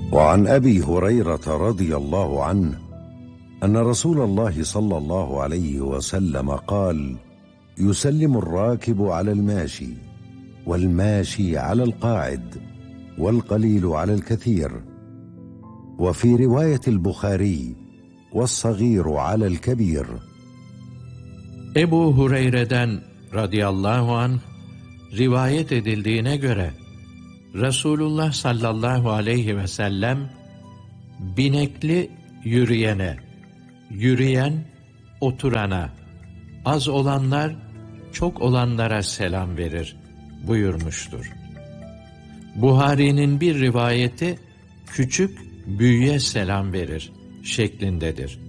وعن أبي هريرة رضي الله عنه أن رسول الله صلى الله عليه وسلم قال: يسلم الراكب على الماشي، والماشي على القاعد، والقليل على الكثير. وفي رواية البخاري: والصغير على الكبير. Ebu Hureyre'den radıyallahu anh rivayet edildiğine göre Resulullah sallallahu aleyhi ve sellem binekli yürüyene, yürüyen oturana, az olanlar çok olanlara selam verir buyurmuştur. Buhari'nin bir rivayeti küçük büyüğe selam verir şeklindedir.